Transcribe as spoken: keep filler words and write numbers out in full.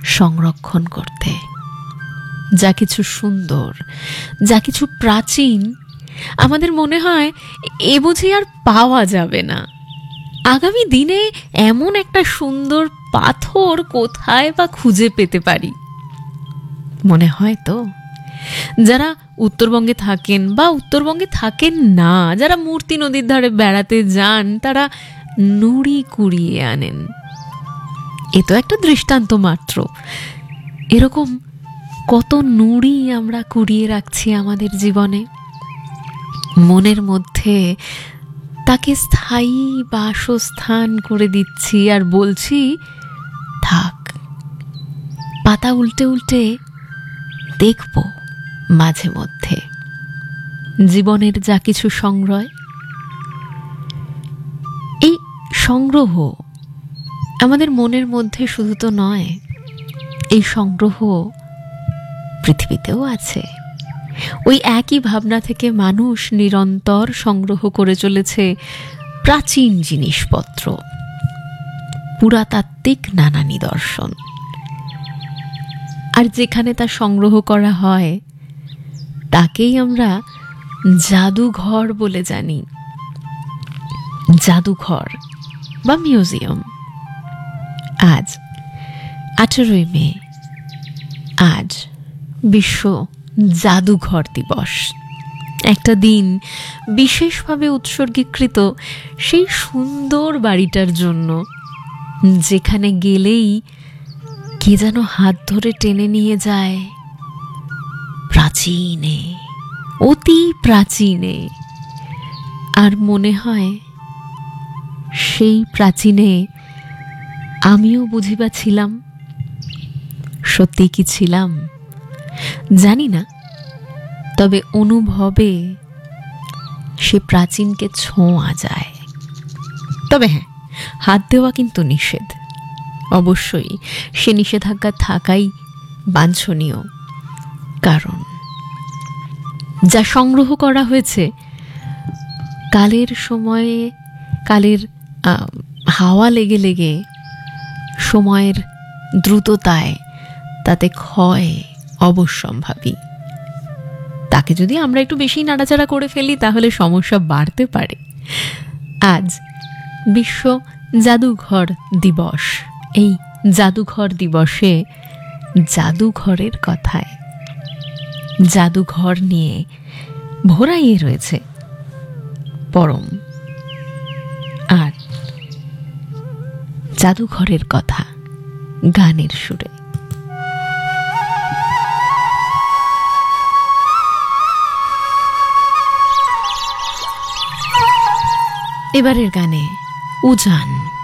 সংরক্ষণ করতে। যা কিছু সুন্দর, যা কিছু প্রাচীন, আমাদের মনে হয় এ বুঝি আর পাওয়া যাবে না। আগামী দিনে এমন একটা সুন্দর পাথর কোথায় বা খুঁজে পেতে পারি? মনে হয় তো যারা উত্তরবঙ্গে থাকেন বা উত্তরবঙ্গে থাকেন না, যারা মূর্তি নদীর ধারে বেড়াতে যান, তারা নুড়ি কুড়িয়ে আনেন। এ তো একটা দৃষ্টান্ত মাত্র। এরকম কত নুড়ি আমরা কুড়িয়ে রাখছি আমাদের জীবনে, মনের মধ্যে তাকে স্থায়ী বাসস্থান করে দিচ্ছি আর বলছি থাক, পাতা উল্টে উল্টে দেখব মাঝে মধ্যে জীবনের যা কিছু সংগ্রহ। এই সংগ্রহ আমাদের মনের মধ্যে শুধু তো নয়, এই সংগ্রহ পৃথিবীতেও আছে। ওই একই ভাবনা থেকে মানুষ নিরন্তর সংগ্রহ করে চলেছে প্রাচীন জিনিসপত্র, পুরাতাত্ত্বিক নানা নিদর্শন। আর যেখানে তা সংগ্রহ করা হয় তাকেই আমরা জাদুঘর বলে জানি। জাদুঘর বা মিউজিয়াম। আজ আঠেরোই মে, আজ বিশ্ব জাদুঘর দিবস। একটা দিন বিশেষভাবে উৎসর্গীকৃত সেই সুন্দর বাড়িটার জন্য, যেখানে গেলেই কে যেন হাত ধরে টেনে নিয়ে যায় প্রাচীনে, অতি প্রাচীনে। আর মনে হয় সেই প্রাচীনে আমিও বুঝিবা ছিলাম। সত্যি কি ছিলাম জানি না, তবে অনুভবে সে প্রাচীনকে ছোঁয়া যায়। তবে হ্যাঁ, হাত দেওয়া কিন্তু নিষেধ। অবশ্যই সে নিষেধাজ্ঞা থাকাই বাঞ্ছনীয়, কারণ যা সংগ্রহ করা হয়েছে কালের সময়ে, কালের হাওয়া লেগে লেগে, সময়ের দ্রুততায় তাতে ক্ষয় অবশ্যম্ভাবী। তাকে যদি আমরা একটু বেশি নাড়াচাড়া করে ফেলি তাহলে সমস্যা বাড়তে পারে। আজ বিশ্ব জাদুঘর দিবস। এই জাদুঘর দিবসে জাদুঘরের কথায়, জাদুঘর নিয়ে ভরাইয়ে রয়েছে পরম। আর জাদুঘরের কথা গানের সুরে। এবারের গানে উজান।